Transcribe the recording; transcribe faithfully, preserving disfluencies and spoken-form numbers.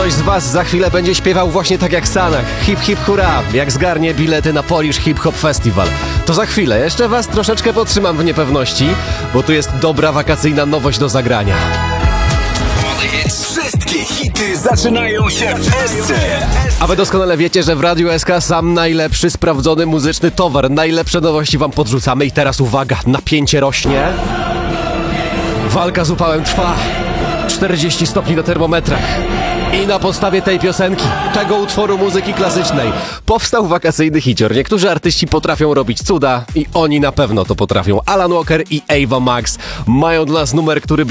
Ktoś z was za chwilę będzie śpiewał właśnie tak jak Sanach. Hip hip hurra, jak zgarnie bilety na Polish Hip Hop Festival. To za chwilę, jeszcze was troszeczkę podtrzymam w niepewności, bo tu jest dobra wakacyjna nowość do zagrania. Wszystkie hity zaczynają się w S C. A wy doskonale wiecie, że w Radiu S K sam najlepszy, sprawdzony muzyczny towar. Najlepsze nowości wam podrzucamy i teraz uwaga, napięcie rośnie. Walka z upałem trwa. czterdzieści stopni na termometrach. I na podstawie tej piosenki, tego utworu muzyki klasycznej, powstał wakacyjny hicior. Niektórzy artyści potrafią robić cuda i oni na pewno to potrafią. Alan Walker i Ava Max mają dla nas numer, który